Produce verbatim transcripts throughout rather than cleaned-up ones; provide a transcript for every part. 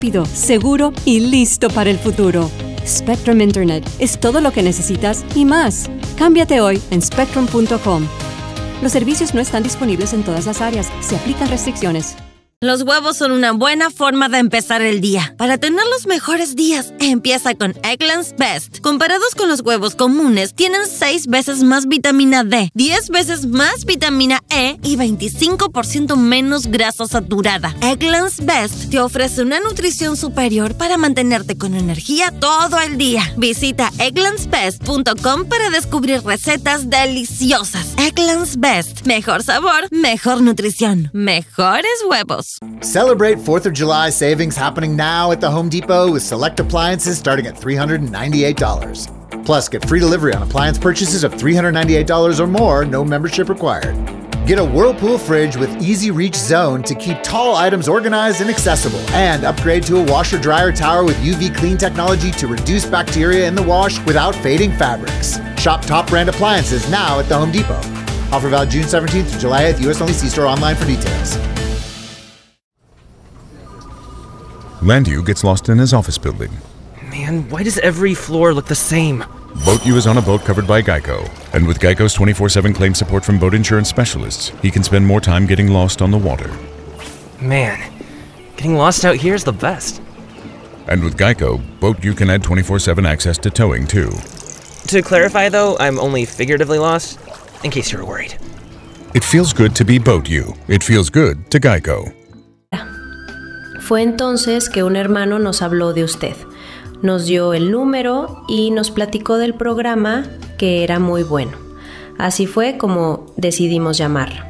Rápido, seguro y listo para el futuro. Spectrum Internet es todo lo que necesitas y más. Cámbiate hoy en spectrum punto com. Los servicios no están disponibles en todas las áreas. Se aplican restricciones. Los huevos son una buena forma de empezar el día. Para tener los mejores días, empieza con Eggland's Best. Comparados con los huevos comunes, tienen seis veces más vitamina D, diez veces más vitamina E y veinticinco por ciento menos grasa saturada. Eggland's Best te ofrece una nutrición superior para mantenerte con energía todo el día. Visita egglands best punto com para descubrir recetas deliciosas. Eggland's Best. Mejor sabor, mejor nutrición, mejores huevos. Celebrate fourth of July savings happening now at the Home Depot with select appliances starting at three hundred ninety-eight dollars. Plus, get free delivery on appliance purchases of three hundred ninety-eight dollars or more, no membership required. Get a Whirlpool fridge with Easy Reach Zone to keep tall items organized and accessible. And upgrade to a washer-dryer tower with U V clean technology to reduce bacteria in the wash without fading fabrics. Shop top brand appliances now at the Home Depot. Offer valid June seventeenth to July eighth, U S only. See store online for details. Landu gets lost in his office building. Man, why does every floor look the same? Boat U is on a boat covered by Geico. And with Geico's twenty-four seven claim support from boat insurance specialists, he can spend more time getting lost on the water. Man, getting lost out here is the best. And with Geico, Boat U can add twenty-four seven access to towing too. To clarify though, I'm only figuratively lost, in case you were worried. It feels good to be Boat U. It feels good to Geico. Fue entonces que un hermano nos habló de usted. Nos dio el número y nos platicó del programa que era muy bueno. Así fue como decidimos llamarla.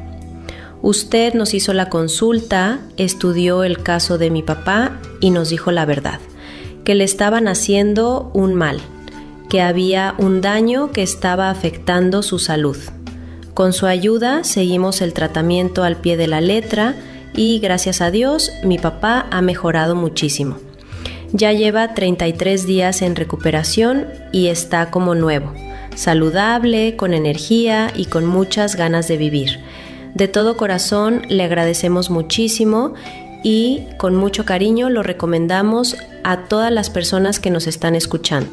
Usted nos hizo la consulta, estudió el caso de mi papá y nos dijo la verdad, que le estaban haciendo un mal, que había un daño que estaba afectando su salud. Con su ayuda seguimos el tratamiento al pie de la letra y gracias a Dios mi papá ha mejorado muchísimo. Ya lleva treinta y tres días en recuperación y está como nuevo, saludable, con energía y con muchas ganas de vivir. De todo corazón le agradecemos muchísimo y con mucho cariño lo recomendamos a todas las personas que nos están escuchando.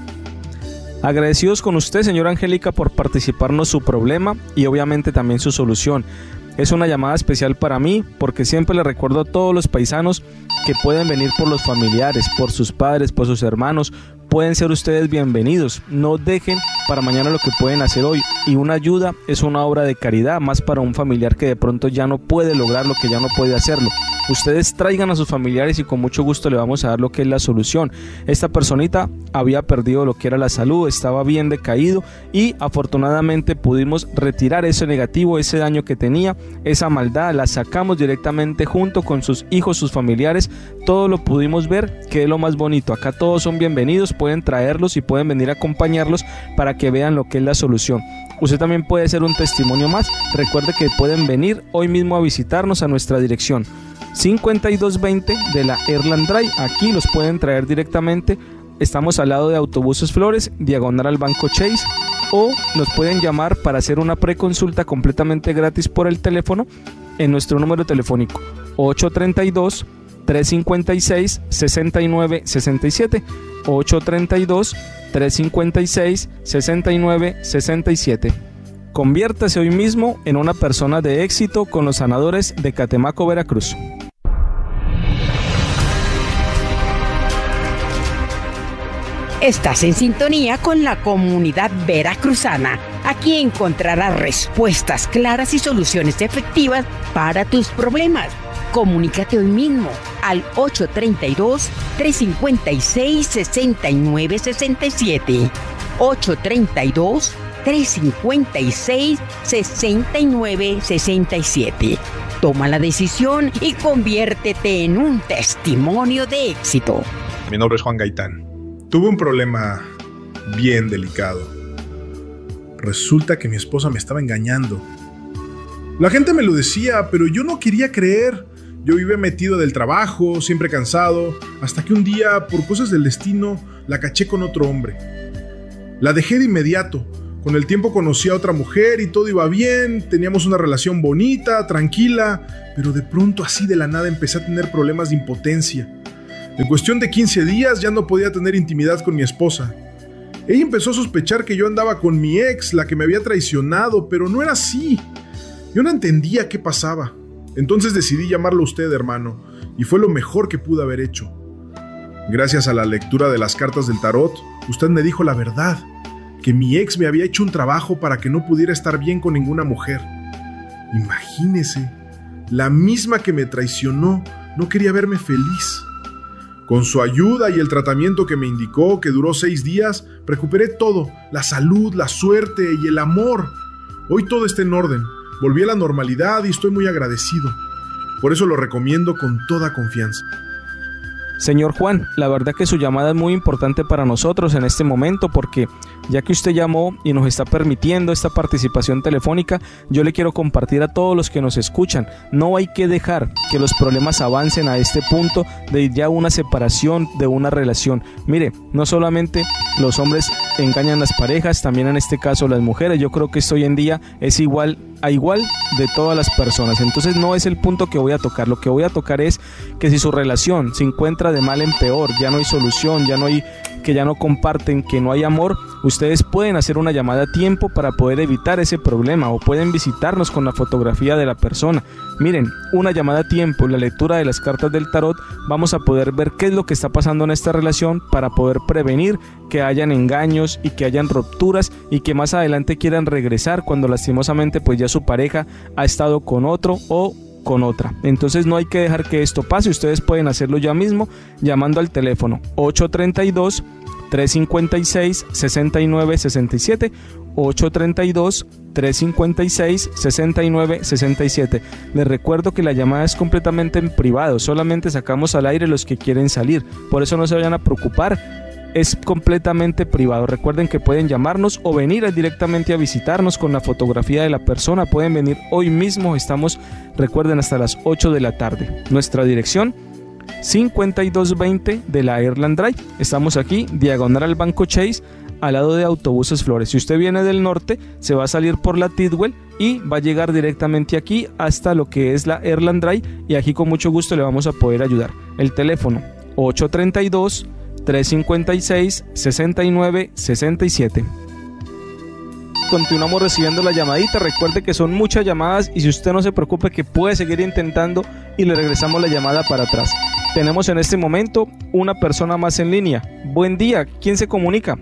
Agradecidos con usted, señora Angélica, por participarnos su problema y obviamente también su solución. Es una llamada especial para mí porque siempre le recuerdo a todos los paisanos que pueden venir por los familiares, por sus padres, por sus hermanos. Pueden ser ustedes bienvenidos. No dejen para mañana lo que pueden hacer hoy. Y una ayuda es una obra de caridad, más para un familiar que de pronto ya no puede lograr lo que ya no puede hacerlo. Ustedes traigan a sus familiares y con mucho gusto le vamos a dar lo que es la solución. Esta personita había perdido lo que era la salud, estaba bien decaído y afortunadamente pudimos retirar ese negativo, ese daño que tenía, esa maldad, la sacamos directamente junto con sus hijos, sus familiares. Todo lo pudimos ver, que es lo más bonito. Acá todos son bienvenidos, pueden traerlos y pueden venir a acompañarlos para que vean lo que es la solución. Usted también puede ser un testimonio más. Recuerde que pueden venir hoy mismo a visitarnos a nuestra dirección cincuenta y dos veinte de la Erland Drive. Aquí los pueden traer directamente. Estamos al lado de Autobuses Flores, diagonal al Banco Chase, o nos pueden llamar para hacer una preconsulta completamente gratis por el teléfono en nuestro número telefónico ocho tres dos, tres cinco seis, seis nueve seis siete, ocho tres dos, tres cinco seis, seis nueve seis siete. Conviértase hoy mismo en una persona de éxito con los sanadores de Catemaco, Veracruz. Estás en sintonía con la comunidad veracruzana. Aquí encontrarás respuestas claras y soluciones efectivas para tus problemas. Comunícate hoy mismo al ocho tres dos, tres cinco seis, seis nueve seis siete. ocho tres dos, tres cinco seis, seis nueve seis siete. Toma la decisión y conviértete en un testimonio de éxito. Mi nombre es Juan Gaitán. Tuve un problema bien delicado. Resulta que mi esposa me estaba engañando. La gente me lo decía, pero yo no quería creer. Yo vivía metido del trabajo, siempre cansado, hasta que un día, por cosas del destino, la caché con otro hombre. La dejé de inmediato. Con el tiempo conocí a otra mujer y todo iba bien, teníamos una relación bonita, tranquila, pero de pronto así de la nada empecé a tener problemas de impotencia. En cuestión de quince días ya no podía tener intimidad con mi esposa. Ella empezó a sospechar que yo andaba con mi ex, la que me había traicionado, pero no era así. Yo no entendía qué pasaba. Entonces decidí llamarlo a usted, hermano, y fue lo mejor que pude haber hecho. Gracias a la lectura de las cartas del tarot, usted me dijo la verdad, que mi ex me había hecho un trabajo para que no pudiera estar bien con ninguna mujer. Imagínese, la misma que me traicionó no quería verme feliz. Con su ayuda y el tratamiento que me indicó, que duró seis días, recuperé todo, la salud, la suerte y el amor. Hoy todo está en orden, volví a la normalidad y estoy muy agradecido. Por eso lo recomiendo con toda confianza. Señor Juan, la verdad que su llamada es muy importante para nosotros en este momento porque ya que usted llamó y nos está permitiendo esta participación telefónica, yo le quiero compartir a todos los que nos escuchan, no hay que dejar que los problemas avancen a este punto de ya una separación de una relación. Mire, no solamente los hombres engañan a las parejas, también en este caso las mujeres. Yo creo que esto hoy en día es igual a igual de todas las personas. Entonces no es el punto que voy a tocar. Lo que voy a tocar es que si su relación se encuentra de mal en peor, ya no hay solución, ya no hay, que ya no comparten, que no hay amor, ustedes pueden hacer una llamada a tiempo para poder evitar ese problema, o pueden visitarnos con la fotografía de la persona. Miren, una llamada a tiempo, la lectura de las cartas del tarot, vamos a poder ver qué es lo que está pasando en esta relación para poder prevenir que hayan engaños y que hayan rupturas y que más adelante quieran regresar cuando lastimosamente pues ya su pareja ha estado con otro o con otra. Entonces no hay que dejar que esto pase. Ustedes pueden hacerlo ya mismo llamando al teléfono ocho tres dos, tres cinco seis, seis nueve seis siete, ocho tres dos, tres cinco seis, seis nueve seis siete. Les recuerdo que la llamada es completamente en privado, solamente sacamos al aire los que quieren salir, por eso no se vayan a preocupar. Es completamente privado. Recuerden que pueden llamarnos o venir directamente a visitarnos con la fotografía de la persona. Pueden venir hoy mismo. Estamos, recuerden, hasta las ocho de la tarde. Nuestra dirección cincuenta y dos veinte de la Airland Drive. Estamos aquí, diagonal al Banco Chase, al lado de Autobuses Flores. Si usted viene del norte, se va a salir por la Tidwell y va a llegar directamente aquí hasta lo que es la Airland Drive, y aquí con mucho gusto le vamos a poder ayudar. El teléfono ocho tres dos, tres cinco seis, seis nueve seis siete. Continuamos recibiendo la llamadita. Recuerde que son muchas llamadas y si usted no se preocupe que puede seguir intentando y le regresamos la llamada para atrás. Tenemos en este momento una persona más en línea. Buen día, ¿quién se comunica?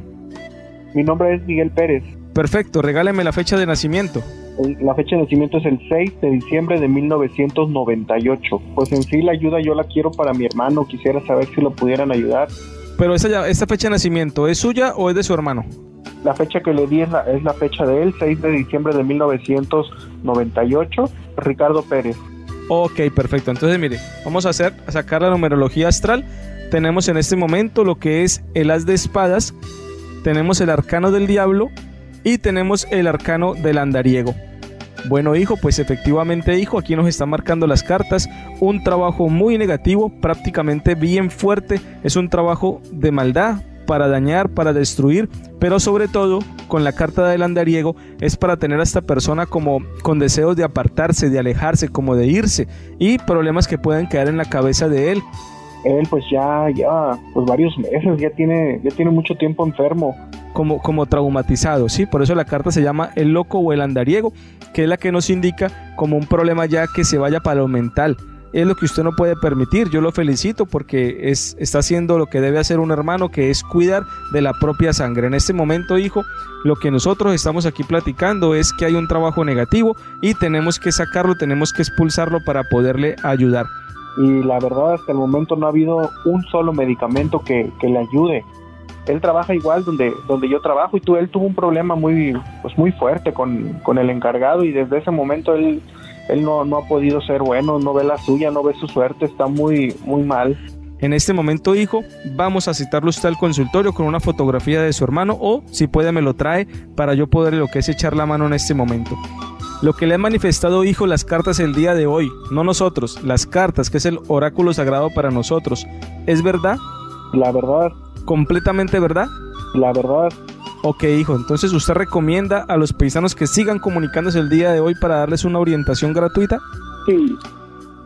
Mi nombre es Miguel Pérez. Perfecto, regáleme la fecha de nacimiento. La fecha de nacimiento es el seis de diciembre de mil novecientos noventa y ocho. Pues en sí la ayuda yo la quiero para mi hermano, quisiera saber si lo pudieran ayudar. Pero esa, esta fecha de nacimiento, ¿es suya o es de su hermano? La fecha que le di es la, es la fecha de él, seis de diciembre de mil novecientos noventa y ocho, Ricardo Pérez. Ok, perfecto. Entonces, mire, vamos a hacer a sacar la numerología astral. Tenemos en este momento lo que es el as de espadas, tenemos el arcano del diablo y tenemos el arcano del andariego. Bueno, hijo, pues efectivamente, hijo, aquí nos están marcando las cartas un trabajo muy negativo, prácticamente bien fuerte. Es un trabajo de maldad, para dañar, para destruir, pero sobre todo con la carta del andariego es para tener a esta persona como con deseos de apartarse, de alejarse, como de irse, y problemas que pueden quedar en la cabeza de él. Él pues ya, ya, pues varios meses, ya tiene, ya tiene mucho tiempo enfermo. Como, como traumatizado, sí, por eso la carta se llama el loco o el andariego, que es la que nos indica como un problema ya que se vaya para lo mental. Es lo que usted no puede permitir. Yo lo felicito porque es, está haciendo lo que debe hacer un hermano, que es cuidar de la propia sangre. En este momento, hijo, lo que nosotros estamos aquí platicando es que hay un trabajo negativo y tenemos que sacarlo, tenemos que expulsarlo para poderle ayudar. Y la verdad, hasta el momento no ha habido un solo medicamento que, que le ayude. Él trabaja igual donde, donde yo trabajo y tú, él tuvo un problema muy, pues muy fuerte con, con el encargado, y desde ese momento él... Él no, no ha podido ser bueno, no ve la suya, no ve su suerte, está muy, muy mal. En este momento, hijo, vamos a citarlo usted al consultorio con una fotografía de su hermano, o si puede me lo trae para yo poderle lo que es echar la mano en este momento. Lo que le han manifestado, hijo, las cartas el día de hoy, no nosotros, las cartas, que es el oráculo sagrado para nosotros, ¿es verdad? La verdad. ¿Completamente verdad? La verdad. Ok, hijo, entonces ¿usted recomienda a los paisanos que sigan comunicándose el día de hoy para darles una orientación gratuita? Sí.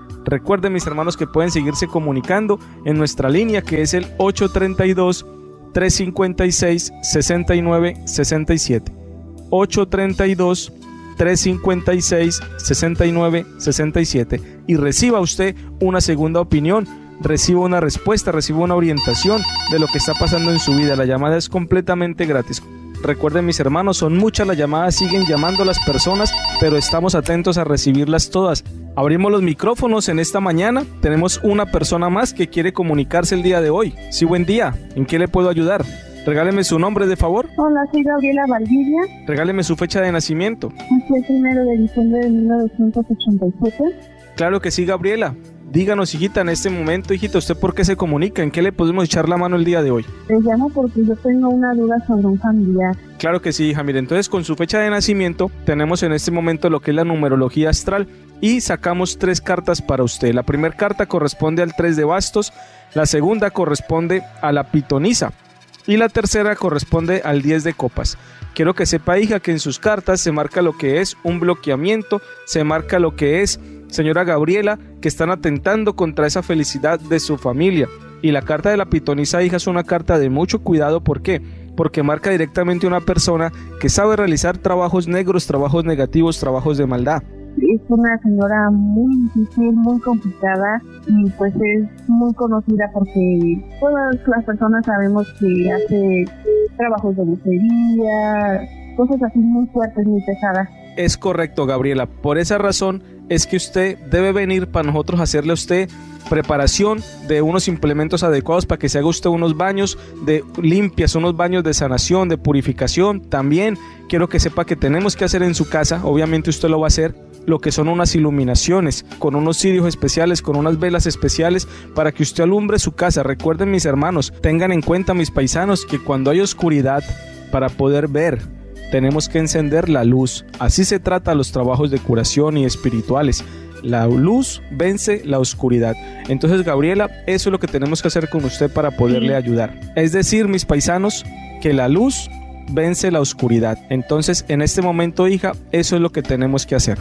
Recuerden, mis hermanos, que pueden seguirse comunicando en nuestra línea, que es el ocho tres dos, tres cinco seis, seis nueve seis siete. ocho tres dos, tres cinco seis, seis nueve seis siete. Y reciba usted una segunda opinión, reciba una respuesta, reciba una orientación de lo que está pasando en su vida. La llamada es completamente gratis. Recuerden, mis hermanos, son muchas las llamadas, siguen llamando las personas, pero estamos atentos a recibirlas todas. Abrimos los micrófonos en esta mañana. Tenemos una persona más que quiere comunicarse el día de hoy. Sí, buen día. ¿En qué le puedo ayudar? Regáleme su nombre, de favor. Hola, soy Gabriela Valdivia. Regáleme su fecha de nacimiento. Es el primero de diciembre de mil novecientos ochenta y siete. Claro que sí, Gabriela. Díganos, hijita, en este momento, hijita, ¿usted por qué se comunica? ¿En qué le podemos echar la mano el día de hoy? Te llamo porque yo tengo una duda sobre un familiar. Claro que sí, hija. Mire, entonces con su fecha de nacimiento tenemos en este momento lo que es la numerología astral y sacamos tres cartas para usted. La primera carta corresponde al tres de bastos, la segunda corresponde a la pitonisa y la tercera corresponde al diez de copas. Quiero que sepa, hija, que en sus cartas se marca lo que es un bloqueamiento, se marca lo que es, señora Gabriela, que están atentando contra esa felicidad de su familia. Y la carta de la pitonisa, hija, es una carta de mucho cuidado. ¿Por qué? Porque marca directamente una persona que sabe realizar trabajos negros, trabajos negativos, trabajos de maldad. Es una señora muy difícil, muy complicada y pues es muy conocida porque todas las personas sabemos que hace trabajos de brujería, cosas así muy fuertes, muy pesadas. Es correcto, Gabriela. Por esa razón es que usted debe venir para nosotros hacerle a usted preparación de unos implementos adecuados para que se haga usted unos baños de limpias, unos baños de sanación, de purificación. También quiero que sepa que tenemos que hacer en su casa, obviamente usted lo va a hacer, lo que son unas iluminaciones con unos cirios especiales, con unas velas especiales para que usted alumbre su casa. Recuerden, mis hermanos, tengan en cuenta, mis paisanos, que cuando hay oscuridad, para poder ver, tenemos que encender la luz. Así se trata los trabajos de curación y espirituales. La luz vence la oscuridad. Entonces, Gabriela, eso es lo que tenemos que hacer con usted para poderle ayudar. Es decir, mis paisanos, que la luz vence la oscuridad. Entonces, en este momento, hija, eso es lo que tenemos que hacer.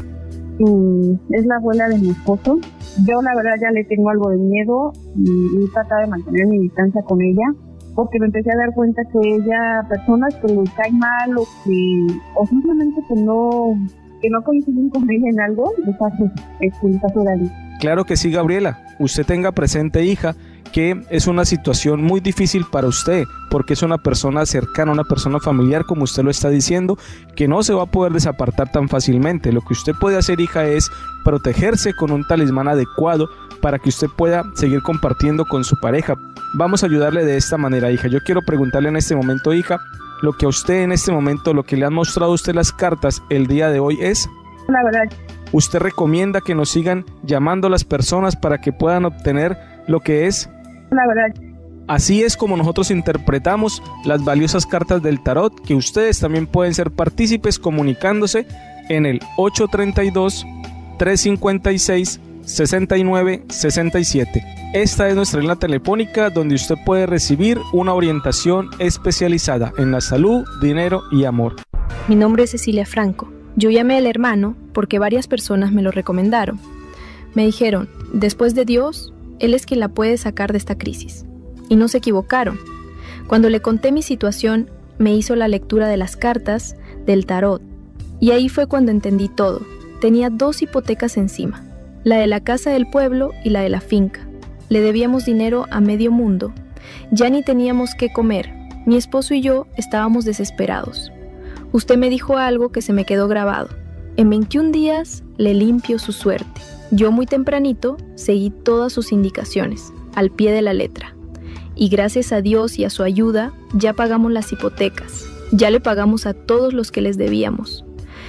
Es la abuela de mi esposo. Yo la verdad ya le tengo algo de miedo y he tratado de mantener mi distancia con ella porque me empecé a dar cuenta que ella, personas que le caen mal o que o simplemente que no que no coinciden con ella en algo, les hace expulsar de ahí. Claro que sí, Gabriela. Usted tenga presente, hija, que es una situación muy difícil para usted, porque es una persona cercana, una persona familiar, como usted lo está diciendo, que no se va a poder desapartar tan fácilmente. Lo que usted puede hacer, hija, es protegerse con un talismán adecuado para que usted pueda seguir compartiendo con su pareja. Vamos a ayudarle de esta manera, hija. Yo quiero preguntarle en este momento, hija, lo que a usted en este momento, lo que le han mostrado a usted las cartas el día de hoy es... La verdad. ¿Usted recomienda que nos sigan llamando a las personas para que puedan obtener lo que es? La verdad. Así es como nosotros interpretamos las valiosas cartas del tarot, que ustedes también pueden ser partícipes comunicándose en el ocho tres dos, tres cinco seis, seis nueve seis siete. Esta es nuestra línea telefónica donde usted puede recibir una orientación especializada en la salud, dinero y amor. Mi nombre es Cecilia Franco. Yo llamé al hermano porque varias personas me lo recomendaron. Me dijeron, después de Dios, Él es quien la puede sacar de esta crisis. Y no se equivocaron. Cuando le conté mi situación, me hizo la lectura de las cartas, del tarot. Y ahí fue cuando entendí todo. Tenía dos hipotecas encima, la de la casa del pueblo y la de la finca. Le debíamos dinero a medio mundo. Ya ni teníamos qué comer. Mi esposo y yo estábamos desesperados. Usted me dijo algo que se me quedó grabado. En veintiún días le limpio su suerte. Yo muy tempranito seguí todas sus indicaciones, al pie de la letra. Y gracias a Dios y a su ayuda, ya pagamos las hipotecas. Ya le pagamos a todos los que les debíamos.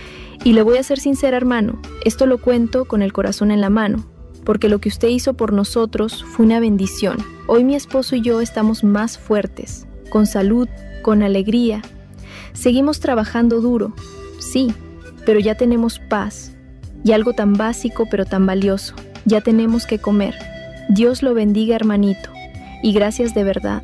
Y le voy a ser sincera, hermano, esto lo cuento con el corazón en la mano, porque lo que usted hizo por nosotros fue una bendición. Hoy mi esposo y yo estamos más fuertes, con salud, con alegría. Seguimos trabajando duro, sí, pero ya tenemos paz. Y algo tan básico pero tan valioso, ya tenemos que comer. Dios lo bendiga, hermanito, y gracias de verdad.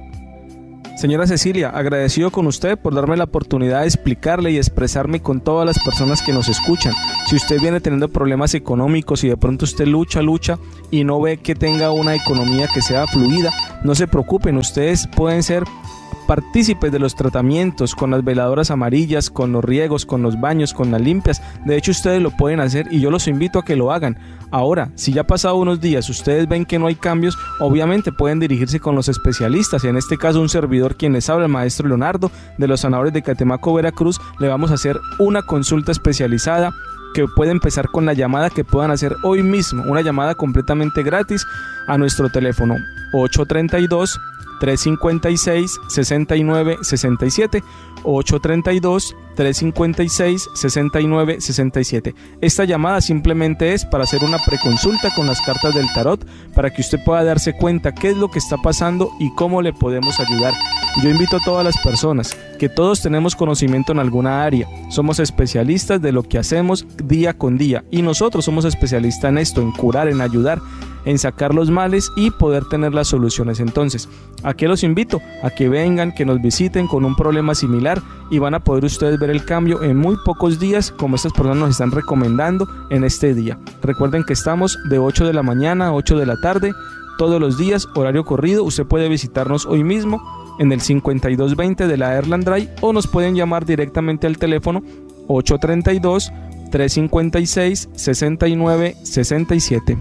Señora Cecilia, agradecido con usted por darme la oportunidad de explicarle y expresarme con todas las personas que nos escuchan. Si usted viene teniendo problemas económicos y de pronto usted lucha, lucha y no ve que tenga una economía que sea fluida, no se preocupen, ustedes pueden ser partícipes de los tratamientos con las veladoras amarillas, con los riegos, con los baños, con las limpias. De hecho, ustedes lo pueden hacer y yo los invito a que lo hagan. Ahora, si ya ha pasado unos días, ustedes ven que no hay cambios, obviamente pueden dirigirse con los especialistas. En este caso, un servidor, quien les habla, el maestro Leonardo, de los sanadores de Catemaco, Veracruz, le vamos a hacer una consulta especializada que puede empezar con la llamada que puedan hacer hoy mismo, una llamada completamente gratis a nuestro teléfono ocho tres dos, tres cinco seis, seis nueve seis siete, ocho tres dos, tres cinco seis, seis nueve seis siete. Esta llamada simplemente es para hacer una preconsulta con las cartas del tarot, para que usted pueda darse cuenta qué es lo que está pasando y cómo le podemos ayudar. Yo invito a todas las personas, que todos tenemos conocimiento en alguna área, somos especialistas de lo que hacemos día con día, y nosotros somos especialistas en esto, en curar, en ayudar, en sacar los males y poder tener las soluciones. Entonces, ¿a qué los invito? A que vengan, que nos visiten con un problema similar y van a poder ustedes ver el cambio en muy pocos días, como estas personas nos están recomendando en este día. Recuerden que estamos de ocho de la mañana a ocho de la tarde, todos los días, horario corrido. Usted puede visitarnos hoy mismo en el cincuenta y dos veinte de la Airland Drive o nos pueden llamar directamente al teléfono ocho tres dos, tres cinco seis, seis nueve seis siete.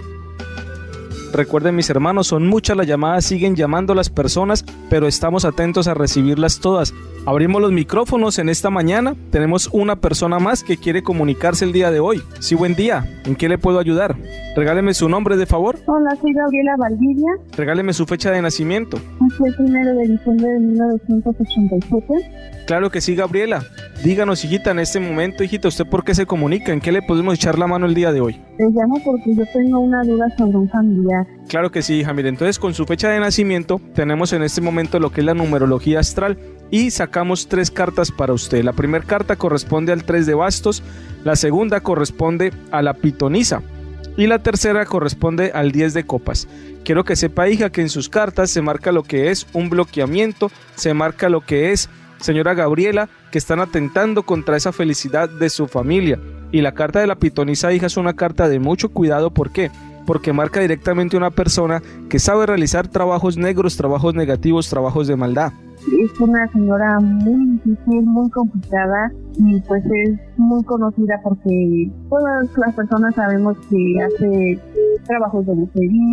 Recuerden, mis hermanos, son muchas las llamadas, siguen llamando las personas, pero estamos atentos a recibirlas todas. Abrimos los micrófonos en esta mañana, tenemos una persona más que quiere comunicarse el día de hoy. Sí, buen día, ¿en qué le puedo ayudar? Regáleme su nombre, de favor. Hola, soy Gabriela Valdivia. Regáleme su fecha de nacimiento. Es el primero de diciembre de mil novecientos ochenta y siete. Claro que sí, Gabriela. Díganos, hijita, en este momento, hijita, ¿usted por qué se comunica? ¿En qué le podemos echar la mano el día de hoy? Te llamo porque yo tengo una duda sobre un familiar. Claro que sí, hija. Mire, entonces con su fecha de nacimiento tenemos en este momento lo que es la numerología astral y sacamos tres cartas para usted. La primera carta corresponde al tres de bastos, la segunda corresponde a la pitonisa y la tercera corresponde al diez de copas. Quiero que sepa, hija, que en sus cartas se marca lo que es un bloqueamiento, se marca lo que es, señora Gabriela, que están atentando contra esa felicidad de su familia. Y la carta de la pitonisa, hija, es una carta de mucho cuidado. ¿Por qué? Porque marca directamente una persona que sabe realizar trabajos negros, trabajos negativos, trabajos de maldad. Es una señora muy difícil, muy complicada y pues es muy conocida porque todas las personas sabemos que hace trabajos de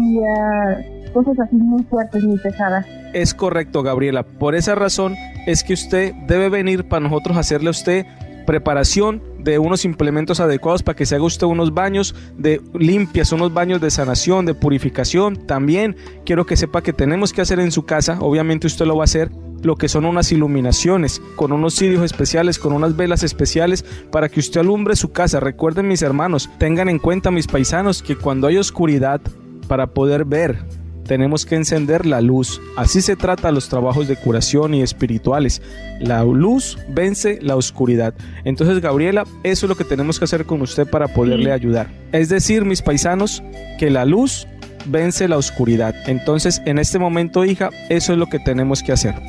brujería, cosas así muy fuertes, muy pesadas. Es correcto, Gabriela. Por esa razón es que usted debe venir para nosotros hacerle a usted preparación de unos implementos adecuados para que se haga usted unos baños de limpias, unos baños de sanación, de purificación. También quiero que sepa que tenemos que hacer en su casa, obviamente usted lo va a hacer, lo que son unas iluminaciones con unos cirios especiales, con unas velas especiales para que usted alumbre su casa. Recuerden, mis hermanos, tengan en cuenta, mis paisanos, que cuando hay oscuridad, para poder ver, tenemos que encender la luz. Así se trata los trabajos de curación y espirituales. La luz vence la oscuridad. Entonces, Gabriela, eso es lo que tenemos que hacer con usted para poderle ayudar. Es decir, mis paisanos, que la luz vence la oscuridad. Entonces, en este momento, hija, eso es lo que tenemos que hacer.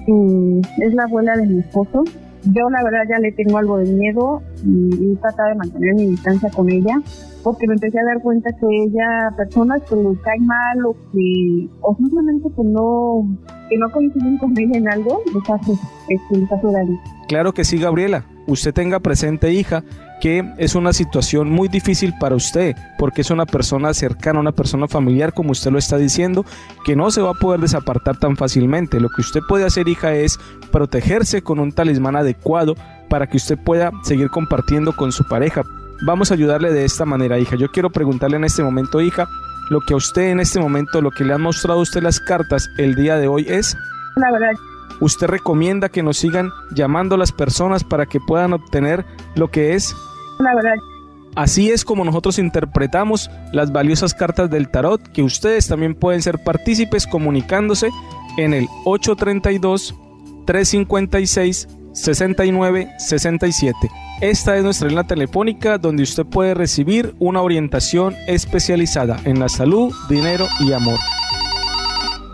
Mm, es la abuela de mi esposo. Yo la verdad ya le tengo algo de miedo y, y trato de mantener mi distancia con ella porque me empecé a dar cuenta que ella, personas que le caen mal o que o simplemente que no que no coinciden con ella en algo, les hace, les hace daño. Claro que sí, Gabriela. Usted tenga presente, hija, que es una situación muy difícil para usted, porque es una persona cercana, una persona familiar, como usted lo está diciendo, que no se va a poder desapartar tan fácilmente. Lo que usted puede hacer, hija, es protegerse con un talismán adecuado para que usted pueda seguir compartiendo con su pareja. Vamos a ayudarle de esta manera, hija. Yo quiero preguntarle en este momento, hija, lo que a usted en este momento, lo que le han mostrado a usted las cartas el día de hoy es... La verdad. ¿Usted recomienda que nos sigan llamando a las personas para que puedan obtener lo que es? La verdad. Así es como nosotros interpretamos las valiosas cartas del tarot, que ustedes también pueden ser partícipes comunicándose en el ocho tres dos, tres cinco seis, seis nueve seis siete. Esta es nuestra línea telefónica donde usted puede recibir una orientación especializada en la salud, dinero y amor.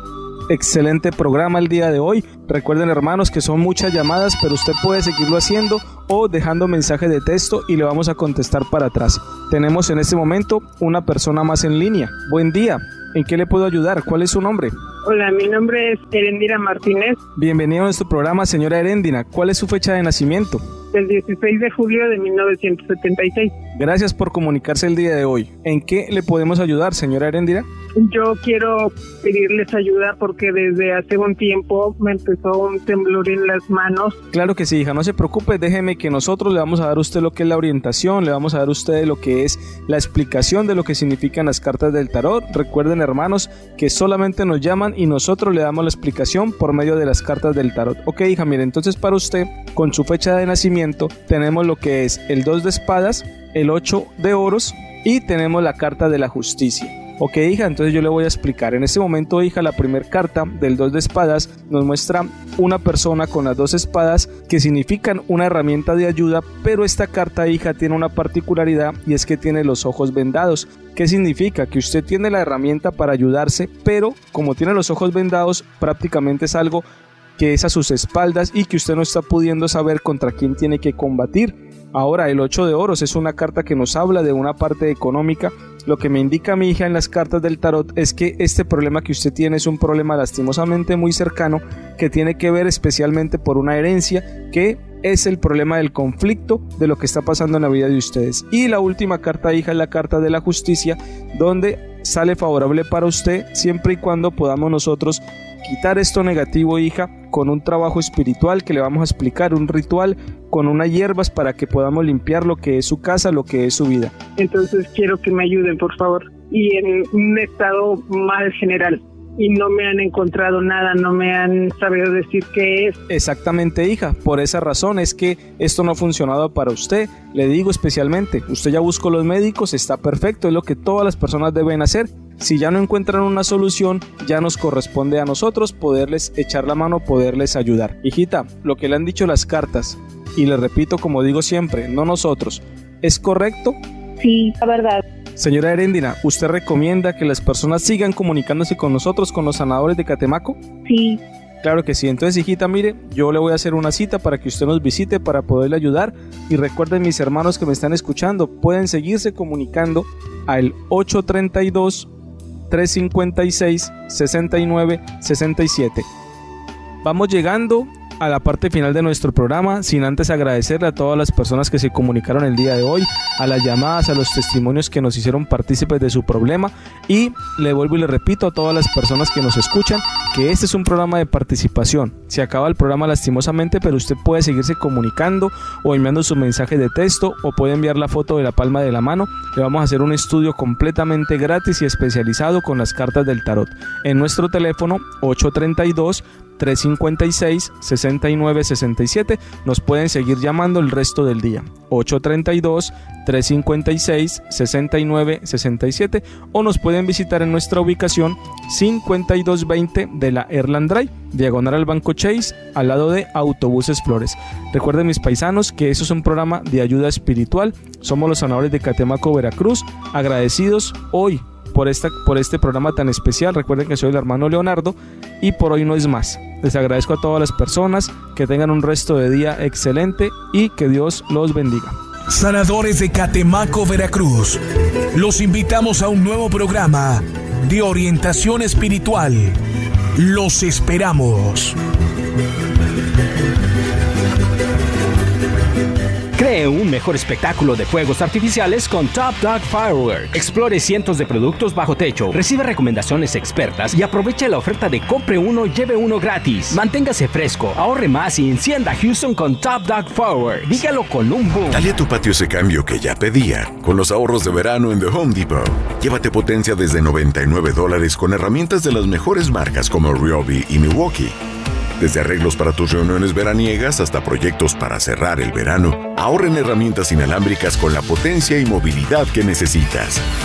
excelente programa el día de hoy. Recuerden, hermanos, que son muchas llamadas, pero usted puede seguirlo haciendo o dejando mensaje de texto y le vamos a contestar para atrás. Tenemos en este momento una persona más en línea. Buen día. ¿En qué le puedo ayudar? ¿Cuál es su nombre? Hola, mi nombre es Erendira Martínez. Bienvenido a nuestro programa, señora Erendira. ¿Cuál es su fecha de nacimiento? El dieciséis de julio de mil novecientos setenta y seis. Gracias por comunicarse el día de hoy. ¿En qué le podemos ayudar, señora Erendira? Yo quiero pedirles ayuda porque desde hace un tiempo me empezó un temblor en las manos. Claro que sí, hija, no se preocupe, déjeme que nosotros le vamos a dar a usted lo que es la orientación, le vamos a dar a usted lo que es la explicación de lo que significan las cartas del tarot. Recuerden, hermanos, que solamente nos llaman y nosotros le damos la explicación por medio de las cartas del tarot. Ok, hija, mire, entonces para usted, con su fecha de nacimiento, tenemos lo que es el dos de espadas, el ocho de oros y tenemos la carta de la justicia. Ok, hija, entonces yo le voy a explicar. En este momento, hija, la primera carta del dos de espadas nos muestra una persona con las dos espadas que significan una herramienta de ayuda, pero esta carta, hija, tiene una particularidad y es que tiene los ojos vendados. ¿Qué significa? Que usted tiene la herramienta para ayudarse, pero como tiene los ojos vendados, prácticamente es algo que es a sus espaldas y que usted no está pudiendo saber contra quién tiene que combatir. Ahora, el ocho de oros es una carta que nos habla de una parte económica. Lo que me indica mi hija en las cartas del tarot es que este problema que usted tiene es un problema lastimosamente muy cercano que tiene que ver especialmente por una herencia que es el problema del conflicto de lo que está pasando en la vida de ustedes. Y la última carta, hija, es la carta de la justicia, donde sale favorable para usted siempre y cuando podamos nosotros quitar esto negativo, hija, con un trabajo espiritual que le vamos a explicar, un ritual con unas hierbas para que podamos limpiar lo que es su casa, lo que es su vida. Entonces quiero que me ayuden, por favor. Y en un estado mal general. Y no me han encontrado nada, no me han sabido decir qué es. Exactamente, hija, por esa razón es que esto no ha funcionado para usted. Le digo especialmente, usted ya buscó los médicos, está perfecto, es lo que todas las personas deben hacer. Si ya no encuentran una solución, ya nos corresponde a nosotros poderles echar la mano, poderles ayudar. Hijita, lo que le han dicho las cartas, y le repito como digo siempre, no nosotros, ¿es correcto? Sí, la verdad. Señora Erendira, ¿usted recomienda que las personas sigan comunicándose con nosotros, con los sanadores de Catemaco? Sí. Claro que sí. Entonces, hijita, mire, yo le voy a hacer una cita para que usted nos visite para poderle ayudar. Y recuerden, mis hermanos que me están escuchando, pueden seguirse comunicando al ocho tres dos, tres cinco seis, seis nueve seis siete. Vamos llegando a la parte final de nuestro programa, sin antes agradecerle a todas las personas que se comunicaron el día de hoy, a las llamadas, a los testimonios que nos hicieron partícipes de su problema, y le vuelvo y le repito a todas las personas que nos escuchan que este es un programa de participación. Se acaba el programa lastimosamente, pero usted puede seguirse comunicando o enviando su mensaje de texto o puede enviar la foto de la palma de la mano. Le vamos a hacer un estudio completamente gratis y especializado con las cartas del tarot en nuestro teléfono ocho tres dos, tres cinco seis, seis nueve seis siete. Nos pueden seguir llamando el resto del día ocho tres dos, tres cinco seis, seis nueve seis siete o nos pueden visitar en nuestra ubicación cincuenta y dos veinte de la Erland Drive, diagonal al Banco Chase, al lado de Autobuses Flores. Recuerden, mis paisanos, que eso es un programa de ayuda espiritual. Somos los sanadores de Catemaco, Veracruz, agradecidos hoy por, esta, por este programa tan especial. Recuerden que soy el hermano Leonardo y por hoy no es más. Les agradezco a todas las personas, que tengan un resto de día excelente y que Dios los bendiga. Sanadores de Catemaco, Veracruz, los invitamos a un nuevo programa de orientación espiritual. Los esperamos. Cree un mejor espectáculo de fuegos artificiales con Top Dog Fireworks. Explore cientos de productos bajo techo, recibe recomendaciones expertas y aproveche la oferta de compre uno, lleve uno gratis. Manténgase fresco, ahorre más y encienda Houston con Top Dog Fireworks. Dígalo con un boom. Dale a tu patio ese cambio que ya pedía. Con los ahorros de verano en The Home Depot. Llévate potencia desde noventa y nueve dólares con herramientas de las mejores marcas como Ryobi y Milwaukee. Desde arreglos para tus reuniones veraniegas hasta proyectos para cerrar el verano, ahorra en herramientas inalámbricas con la potencia y movilidad que necesitas.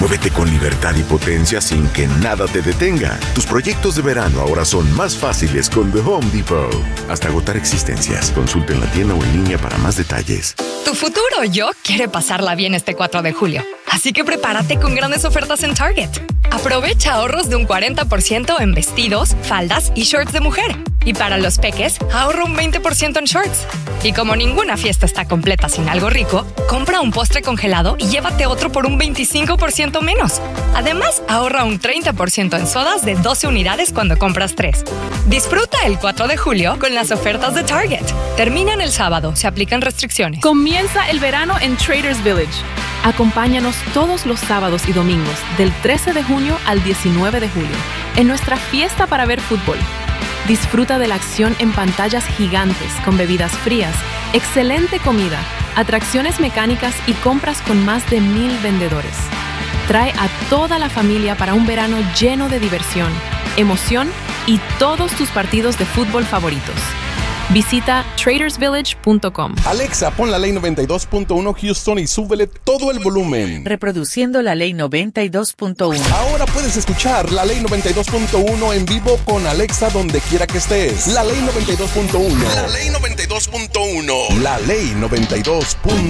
Muévete con libertad y potencia sin que nada te detenga. Tus proyectos de verano ahora son más fáciles con The Home Depot. Hasta agotar existencias. Consulta en la tienda o en línea para más detalles. Tu futuro yo quiere pasarla bien este cuatro de julio. Así que prepárate con grandes ofertas en Target. Aprovecha ahorros de un cuarenta por ciento en vestidos, faldas y shorts de mujer. Y para los peques, ahorra un veinte por ciento en shorts. Y como ninguna fiesta está completa sin algo rico, compra un postre congelado y llévate otro por un veinticinco por ciento menos. Además, ahorra un treinta por ciento en sodas de doce unidades cuando compras tres. Disfruta el cuatro de julio con las ofertas de Target. Terminan el sábado, se aplican restricciones. Comienza el verano en Traders Village. Acompáñanos todos los sábados y domingos del trece de junio al diecinueve de julio en nuestra fiesta para ver fútbol. Disfruta de la acción en pantallas gigantes con bebidas frías, excelente comida, atracciones mecánicas y compras con más de mil vendedores. Trae a toda la familia para un verano lleno de diversión, emoción y todos tus partidos de fútbol favoritos. Visita traders village punto com. Alexa, pon la ley noventa y dos punto uno Houston y súbele todo el volumen. Reproduciendo la ley noventa y dos punto uno. Ahora puedes escuchar la ley noventa y dos punto uno en vivo con Alexa donde quiera que estés. La ley noventa y dos punto uno. La ley noventa y dos punto uno. La ley noventa y dos punto uno.